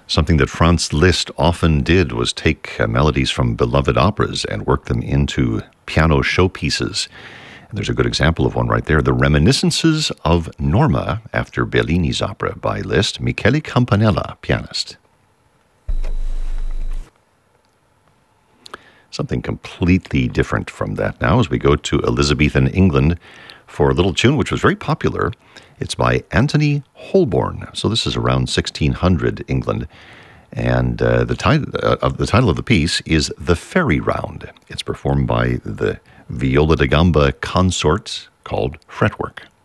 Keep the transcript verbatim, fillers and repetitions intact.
Something that Franz Liszt often did was take uh, melodies from beloved operas and work them into piano showpieces. And there's a good example of one right there, The Reminiscences of Norma, after Bellini's opera by Liszt, Michele Campanella, pianist. Something completely different from that now as we go to Elizabethan England for a little tune which was very popular. It's by Anthony Holborn. So this is around sixteen hundred England. And uh, the, tit- uh, of the title of the piece is The Fairy Round. It's performed by the Viola da Gamba Consort called Fretwork.